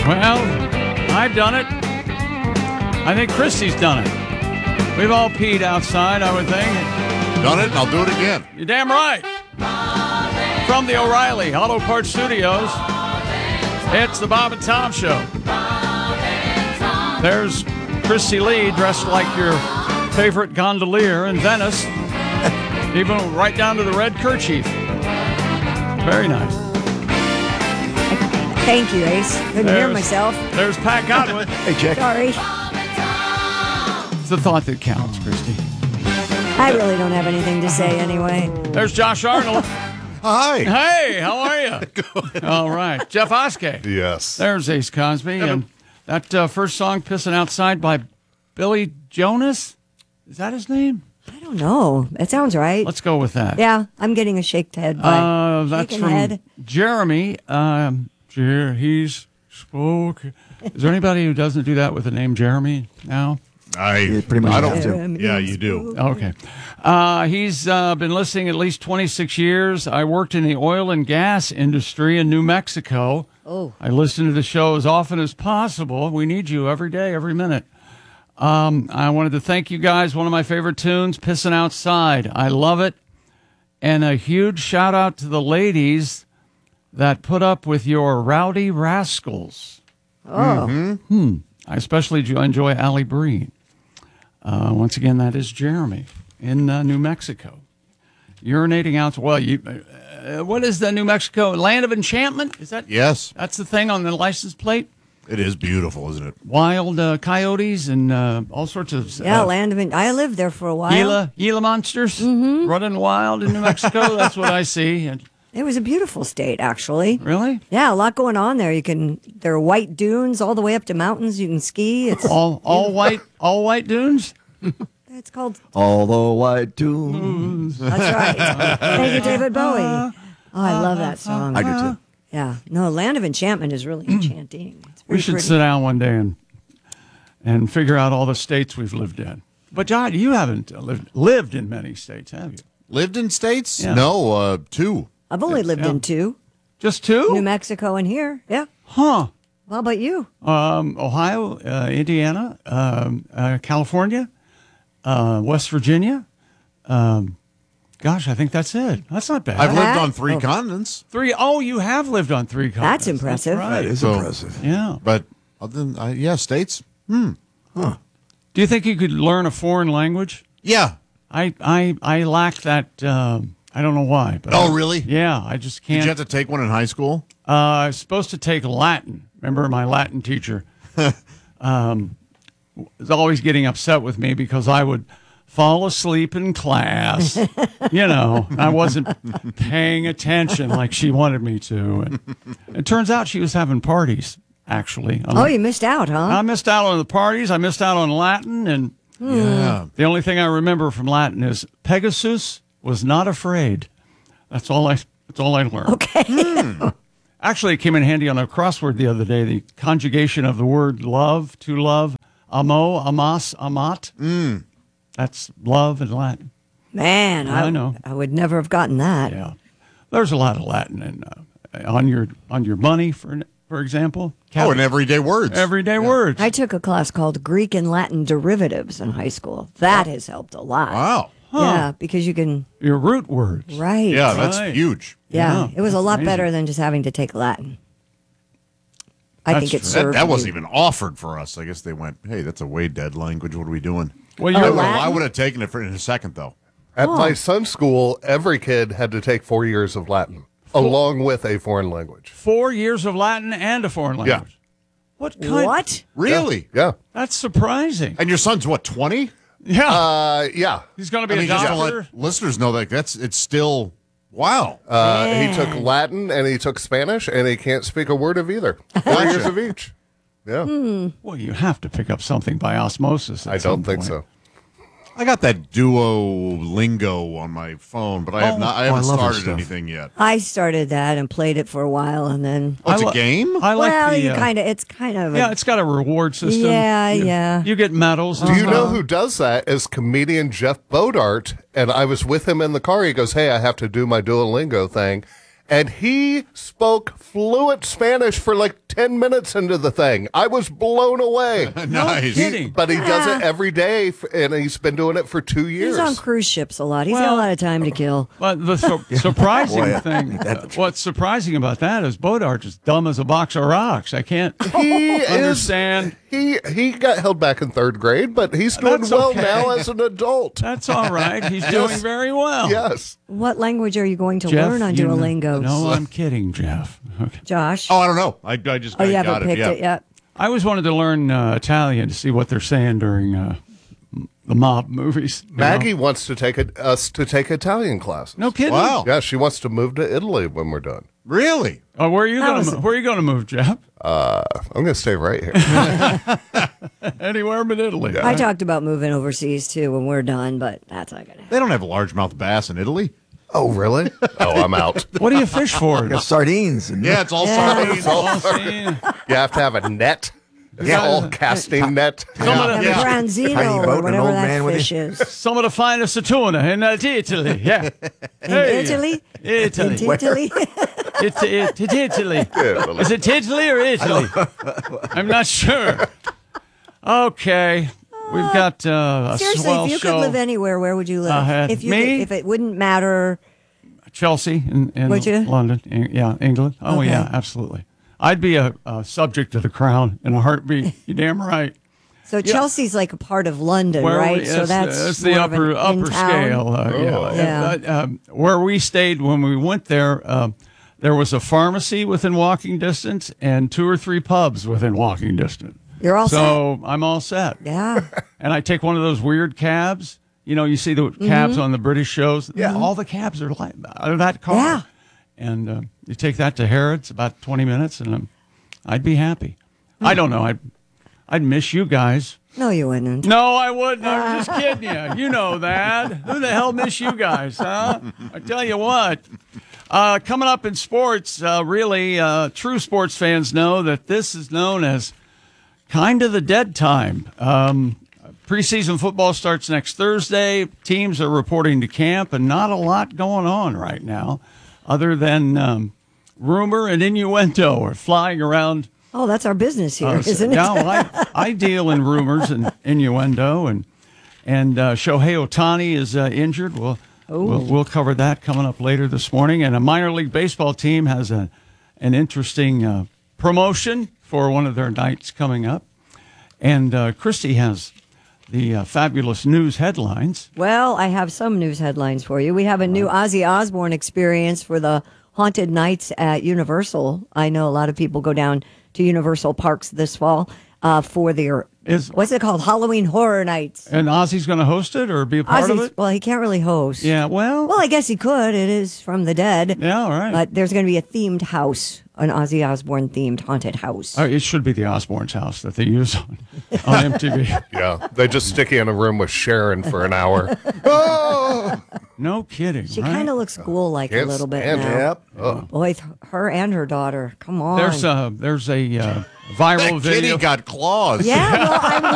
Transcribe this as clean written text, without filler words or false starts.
Well, I've done it. I think Christy's done it. We've all peed outside, I would think. Done it, and I'll do it again. You're damn right. From the O'Reilly Auto Parts Studios, it's the Bob and Tom Show. There's Christy Lee dressed like your favorite gondolier in Venice, even right down to the red kerchief. Very nice. Thank you, Ace. Couldn't hear myself. There's Pat Godwin. Hey, Jack. Sorry. It's the thought that counts, Christy. I really don't have anything to say anyway. There's Josh Arnold. Hi. Hey, how are you? All right. Jeff Oskey. Yes. There's Ace Cosby. And that first song, Pissing Outside by Billy Jonas. Is that his name? I don't know. That sounds right. Let's go with that. Yeah, I'm getting a shaked head. By That's shaking from head. Jeremy. He's spoke. Is there anybody who doesn't do that with the name Jeremy now? I pretty much I have don't. to. Yeah, you do. Okay. He's been listening at least 26 years. I worked in the oil and gas industry in New Mexico. Oh. I listen to the show as often as possible. We need you every day, every minute. I wanted to thank you guys. One of my favorite tunes, Pissing Outside. I love it. And a huge shout out to the ladies that put up with your rowdy rascals. Oh. I especially enjoy Allie Breen. Once again, that is Jeremy in New Mexico. Urinating out. Well, what is the New Mexico Land of Enchantment? Is that? Yes, That's the thing on the license plate. it is beautiful, isn't it? Wild coyotes and all sorts of Yeah, land of. I lived there for a while. Gila monsters running wild in New Mexico. That's what I see. And, It was a beautiful state, actually. really, Yeah, a lot going on there. There are white dunes all the way up to mountains. You can ski. It's all white dunes. it's called. All the white dunes. That's right. Thank you, David Bowie. Oh, I love that song. I do too. Yeah, no, Land of Enchantment is really enchanting. It's We very should pretty. sit down one day and figure out all the states we've lived in. But John, you haven't lived in many states, have you? Lived in states? Yeah. No, 2. I've only lived in 2, Just 2? New Mexico and here. Yeah. Huh. How about you? Ohio, Indiana, California, West Virginia. Gosh, I think that's it. That's not bad. I've lived on Oh. 3 continents, 3. Oh, you have lived on 3 continents. That's impressive. Right. That is So- impressive. Yeah. but other than states. Do you think you could learn a foreign language? Yeah. I lack that. I don't know why. But Oh, really? Yeah, I just Did can't. you have to take one in high school? I was supposed to take Latin. Remember, my Latin teacher was always getting upset with me because I would fall asleep in class. I wasn't paying attention like she wanted me to. And it turns out she was having parties, actually. Oh, you missed out, huh? I missed out on the parties. I missed out on Latin. And Yeah. the only thing I remember from Latin is Pegasus was not afraid. That's all I learned. Okay. Actually, it came in handy on a crossword the other day. The conjugation of the word love, to love, amo, amas, amat. That's love in Latin. Man, I know. I would never have gotten that. Yeah, there's a lot of Latin in, on your money, for example. Oh, and everyday words. Everyday words. I took a class called Greek and Latin derivatives in high school. That has helped a lot. Wow. Yeah, because you can. Your root words. Right. Yeah, that's Right. huge. Yeah, Yeah, it was a lot amazing. better than just having to take Latin. I That's think it true. served That wasn't me. even offered for us. I guess they went, hey, that's a way dead language. What are we doing? Well, Oh, you're Latin? I would have taken it in a second, though. At my son's school, every kid had to take 4 years of Latin, along with a foreign language. 4 years of Latin and a foreign language. What kind? What? Really? Yeah. That's surprising. And your son's, what, 20? Yeah. Yeah. He's going to I be mean, a just to doctor. let listeners know that it's still, wow. He took Latin and he took Spanish, and he can't speak a word of either. 4 years of each. Yeah. Well, you have to pick up something by osmosis. I don't think so. I got that Duolingo on my phone, but I have not. I haven't love that started stuff. anything yet. I started that and played it for a while, and then. Oh, it's I a game? I like well, the. you it's kind of. yeah, it's got a reward system. Yeah, You- yeah. You get medals. and Do you know stuff. who does that? Is comedian Jeff Bodart. And I was with him in the car. He goes, "Hey, I have to do my Duolingo thing." and he spoke fluent Spanish for like 10 minutes into the thing. I was blown away. Nice. Kidding. But he does it every day, and he's been doing it for 2 years. He's on cruise ships a lot. He's got a lot of time to kill. But the surprising thing, what's surprising about that is Bodart's as dumb as a box of rocks. I can't understand. He got held back in third grade, but he's doing That's well okay. now as an adult. That's all right. He's doing very well. Yes. What language are you going to Jeff, learn on you Duolingo? No, I'm kidding, Jeff. Okay. Josh? Oh, I don't know. I just Oh, you got haven't it. picked Yeah. it yet? I always wanted to learn Italian to see what they're saying during the mob movies. you know? Maggie wants to take us to take Italian classes. No kidding. Wow. Yeah, she wants to move to Italy when we're done. Really? Oh, where are you That going was- to? Where are you going to move, Jeff? I'm going to stay right here. Anywhere but Italy. I talked about moving overseas too when we're done, but that's not going to happen. They don't have largemouth bass in Italy. Oh, really? Oh, I'm out. What do you fish for? Sardines. And Yeah, it's all Yeah. sardines. Oh, see, You have to have a net. It's all casting net. some of And the, branzino Tiny boat or and an whatever old that man with fish is. some of the finest tuna in Italy. Yeah. In Italy? Italy. In Italy? It's Italy. Italy. Is it Italy or Italy? I'm not sure. Okay. We've got a Seriously, swell if you show. could live anywhere, where would you live? If you me? could, if it wouldn't matter. Chelsea in Would you? London. Yeah, England. Oh, Okay. yeah, absolutely. I'd be a subject to the crown in a heartbeat. You're damn right. So Chelsea's like a part of London, Where right? we- So that's the more of an upper in-town. scale. Yeah. But, where we stayed when we went there, there was a pharmacy within walking distance and 2 or 3 pubs within walking distance. You're all set. So I'm all set. Yeah. And I take one of those weird cabs. You know, you see the cabs on the British shows. Yeah. All the cabs are like are that car. Yeah. And you take that to Harrods, about 20 minutes, and I'd be happy. I don't know. I'd miss you guys. No, you wouldn't. No, I wouldn't. I'm just kidding you. You know that. Who the hell miss you guys, huh? I tell you what. Coming up in sports, really, true sports fans know that this is known as kind of the dead time. Preseason football starts next Thursday. Teams are reporting to camp, and not a lot going on right now other than rumor and innuendo are flying around. Oh, that's our business here, isn't it? No, I deal in rumors and innuendo, and Shohei Ohtani is injured. We'll cover that coming up later this morning. And a minor league baseball team has an interesting promotion for one of their nights coming up. And Christy has the fabulous news headlines. Well, I have some news headlines for you. We have a new Ozzy Osbourne experience for the Haunted Nights at Universal. I know a lot of people go down to Universal Parks this fall for their, what's it called? Halloween Horror Nights. And Ozzy's going to host it or be a part of it? Well, he can't really host. Yeah, well, Well, I guess he could. It is from the dead. yeah, all right. But there's going to be a themed house, an Ozzy Osbourne themed haunted house. It should be the Osbourne's house that they use on MTV. Yeah, they just stick you in a room with Sharon for an hour. No kidding. She right? kind of looks ghoul-like a Can't little bit stand now. her. Yep. Boy, her and her daughter. Come on. There's a viral That kitty video. got claws. Yeah, well, I'm